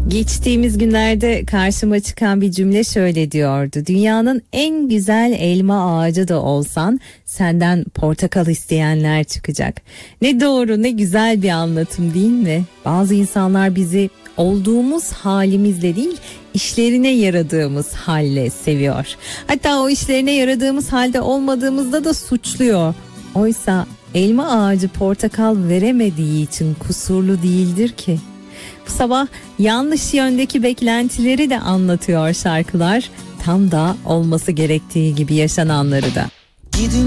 Geçtiğimiz günlerde karşıma çıkan bir cümle şöyle diyordu: dünyanın en güzel elma ağacı da olsan senden portakal isteyenler çıkacak. Ne doğru, ne güzel bir anlatım değil mi? Bazı insanlar bizi olduğumuz halimizle değil, işlerine yaradığımız halle seviyor. Hatta o işlerine yaradığımız halde olmadığımızda da suçluyor. Oysa elma ağacı portakal veremediği için kusurlu değildir ki. Bu sabah yanlış yöndeki beklentileri de anlatıyor şarkılar. Tam da olması gerektiği gibi yaşananları da.